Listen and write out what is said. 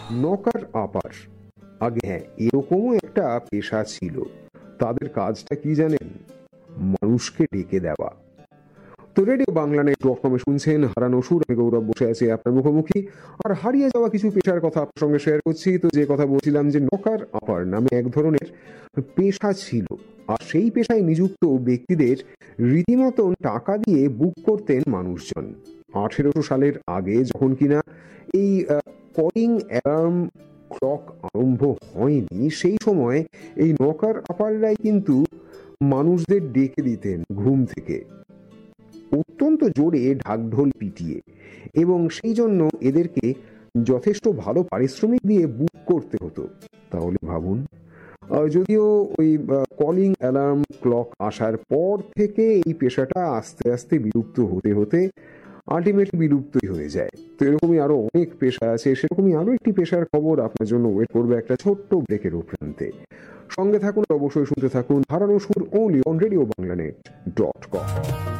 Knocker আপার, আগে হ্যাঁ এরকমও একটা পেশা ছিল। তাদের কাজটা কি জানেন? মানুষকে ডেকে দেওয়া। তো রেডিও বাংলা নেট.কমে শুনছেন হারানো সুর, আমি গৌরব বসে আছি আপনার মুখোমুখি, আর হারিয়ে যাওয়া কিছু পেশার কথা আপনার সঙ্গে শেয়ার করছি। তো যে কথা বলছিলাম যে নকার আপার নামে এক ধরনের পেশা ছিল, আর সেই পেশায় নিযুক্ত ব্যক্তিদের রীতিমতন টাকা দিয়ে বুক করতেন মানুষজন। 1800 সালের আগে যখন কিনা এই কলিং অ্যালার্ম ক্লক আরম্ভ হয়নি, সেই সময় এই নকার আপাররাই কিন্তু মানুষদের ডেকে দিতেন ঘুম থেকে, অত্যন্ত জোরে ঢাকঢোল পিটিয়ে, এবং সেই জন্য এদেরকে যথেষ্ট ভালো পারিশ্রমিক দিয়ে বুক করতে হতো। তাহলে ভাবুন, যদিও ওই কলিং অ্যালার্ম ক্লক আসার পর থেকে এই পেশাটা আস্তে আস্তে বিলুপ্ত হতে হতে আলটিমেটলি বিলুপ্তই হয়ে যায়। তো এরকমই আরো অনেক পেশা আছে, সেরকমই আরো একটি পেশার খবর আপনার জন্য ওয়েট করবে একটা ছোট্ট ব্রেকের উপরান্তে। সঙ্গে থাকুন, অবশ্যই শুনতে থাকুন হারানো সুর, অনলি অন রেডিও বাংলা নেট.কম।